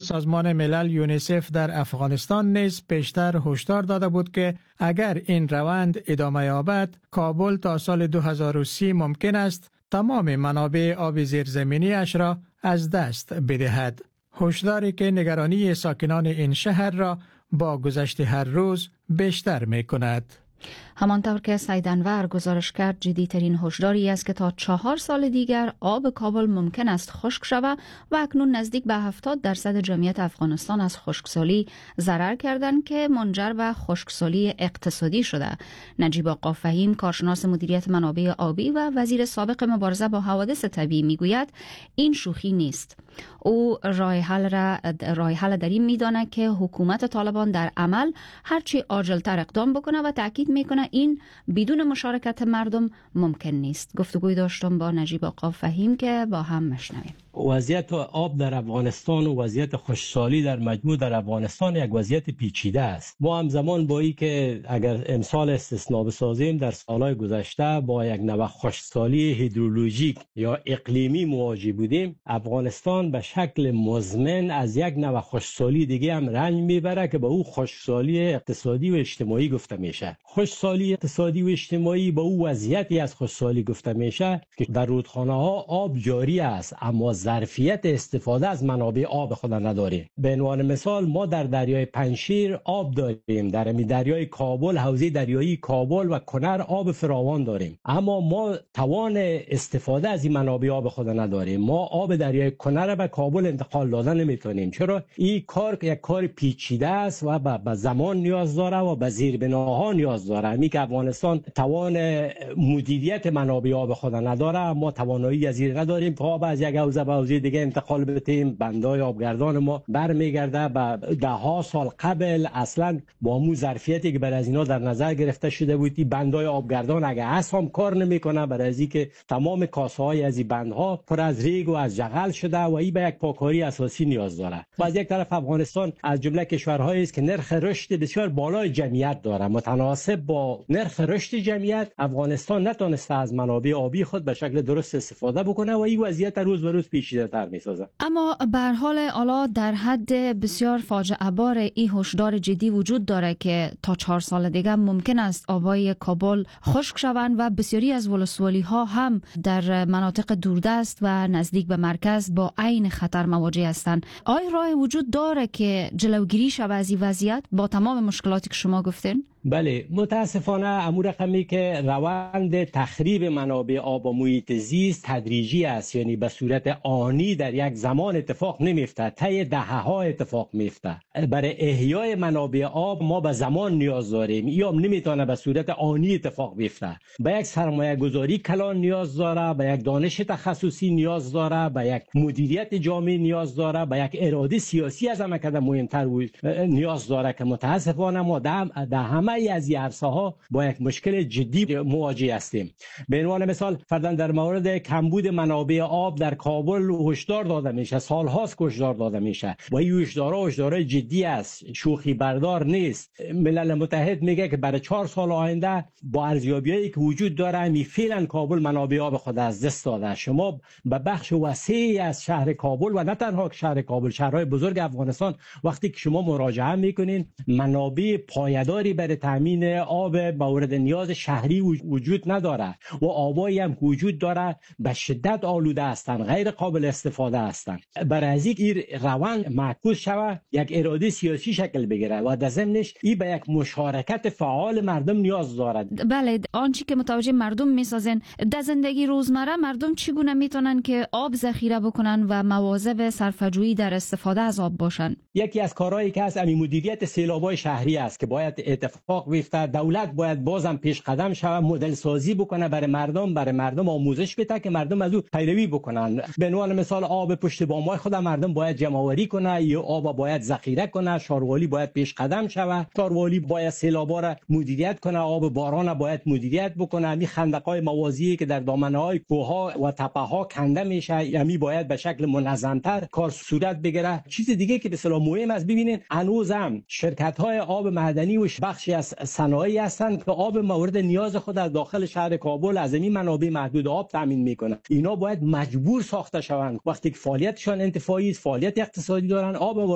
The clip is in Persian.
سازمان ملل یونیسف در افغانستان نیز پیشتر هشدار داده بود که اگر این روند ادامه یابد، کابل تا سال 2030 ممکن است تمام منابع آب زیرزمینی اش را از دست بدهد. هشداری که نگرانی ساکنان این شهر را با گذشت هر روز بیشتر می کند. همانطور که سید انور گزارش کرد، جدی‌ترین هشداری است که تا 4 سال دیگر آب کابل ممکن است خشک شود و اکنون نزدیک به 70% جمعیت افغانستان از خشکسالی ضرر کردند که منجر به خشکسالی اقتصادی شده. نجیب آقا فهیم، کارشناس مدیریت منابع آبی و وزیر سابق مبارزه با حوادث طبیعی، میگوید این شوخی نیست. او راه حل در این میداند که حکومت طالبان در عمل هرچی عاجلتر اقدام بکنه و تاکید میکنه این بدون مشارکت مردم ممکن نیست. گفتگوی داشتم با نجیب آقا فهیم که با هم میشنویم. وضعیت آب در افغانستان و وضعیت خشکسالی در مجموع در افغانستان یک وضعیت پیچیده است. ما همزمان با این که اگر امسال استثناء بسازیم، در سالهای گذشته با یک نوع خشکسالی هیدرولوژیک یا اقلیمی مواجه بودیم، افغانستان به شکل مزمن از یک نوع خشکسالی دیگه هم رنج میبره که به او خشکسالی اقتصادی و اجتماعی گفته میشه. خشکسالی اقتصادی و اجتماعی به او وضعیتی از خشکسالی گفته میشه که در رودخانه ها آب جاری است اما ظرفیت استفاده از منابع آب خود نداریم. به عنوان مثال ما در دریای پنجشیر آب داریم، در دریای کابل، حوزه دریایی کابل و کنر آب فراوان داریم، اما ما توان استفاده از این منابع آب خود نداریم. ما آب دریای کنر به کابل انتقال دادن نمیتونیم. چرا؟ این کار یک کار پیچیده است و به زمان نیاز داره و به زیربناها نیاز داره. می که افغانستان توان مدیریت منابع آب خود نداره، ما توانایی از این نداریم که آب از یک حوزه به حوزه دیگه انتقال بدیم. بندای آبگردان ما برمیگرده به ده ها سال قبل، اصلا با مو ظرفیتی که برای از اینا در نظر گرفته شده بود. این بندای آبگردان اگه اصلا کار نمیکنه، برای از اینکه تمام کاسه های از این بندها پر از ریگ و از جغل شده و این به یک پاکاری اساسی نیاز داره. و از یک طرف افغانستان از جمله کشورهایی است که نرخ رشد بسیار بالای جمعیت داره. متناسب با نرخ رشد جمعیت، افغانستان نتونسته از منابع آبی خود به شکل درست استفاده بکنه و این وضعیت روز به روز پیچیده‌تر می‌سازه. اما به هر حال حالا در حد بسیار فاجعه بار این هشدار جدی وجود داره که تا 4 سال دیگه ممکن است آبای کابل خشک شوند و بسیاری از ولسوالی‌ها هم در مناطق دوردست و نزدیک به مرکز با عین خطر مواجه هستند. آیا راه وجود داره که جلوگیری شود از این وضعیت با تمام مشکلاتی که شما گفتین؟ بله، متاسفانه امور رقمی که روند تخریب منابع آب و محیط زیست تدریجی است، یعنی به صورت آنی در یک زمان اتفاق نمیفته، طی دهه‌ها اتفاق میفته. برای احیای منابع آب ما به زمان نیاز داریم، یا نمیتونه به صورت آنی اتفاق بیفته. به یک سرمایه گذاری کلان نیاز داره، به یک دانش تخصصی نیاز داره، به یک مدیریت جامع نیاز داره، به یک اراده سیاسی از همه کده مهمتر نیاز داره که متاسفانه ما در همه از این عرصه‌ها با یک مشکل جدی مواجه هستیم. به عنوان مثال فرضاً در مورد کمبود منابع آب در کابل هشدار داده میشه، سال‌هاست هشدار داده میشه و این هشدار جدی است، شوخی بردار نیست. ملل متحد میگه که برای 4 سال آینده با ارزیابیایی که وجود داره فعلا کابل منابع آب خود از دست داده. شما به بخش وسیعی از شهر کابل و نه تنها شهر کابل، شهرهای بزرگ افغانستان وقتی که شما مراجعه میکنین، منابع پایداری برای تامین آب مورد نیاز شهری وجود نداره و آبایی هم وجود داره به شدت آلوده هستند، غیر قابل استفاده هستند. برای از این روند معکوس شود، یک اراده سیاسی شکل بگیره و در ضمنش این به یک مشارکت فعال مردم نیاز دارد. بله، آنچه که متوجه مردم میسازن در زندگی روزمره، مردم چگونه میتونن که آب ذخیره بکنن و مواظب صرفه‌جویی در استفاده از آب باشن؟ یکی از کارهایی که از مدیریت سیلاب‌های شهری است که باید اتفاق بیفته. دولت باید بازم پیش قدم شود، مدل سازی بکنه برای مردم آموزش بده که مردم از او پیروی بکنن. به عنوان مثال آب پشت بام‌های خود مردم باید جمع‌آوری کنه، یا آب باید ذخیره کنه، شاروالی باید پیش قدم شود، شاروالی باید سیلاب‌ها را مدیریت کنه، آب باران باید مدیریت بکنه. این خندق‌های موازی که در دامنه‌های کوه‌ها و تپه‌ها کنده میشه، یعنی باید به شکل منظم‌تر کار صورت بگیره. چیز دیگه که به اصطلاح مهم است، ببینید هنوزم شرکت‌های آب معدنی و بخشی از صنایعی هستند که آب مورد نیاز خود از داخل شهر کابل از این منابع محدود آب تامین میکنن. اینا باید مجبور ساخته شوند. وقتی که فعالیتشان انتفاعی است، فعالیت اقتصادی دارن، آب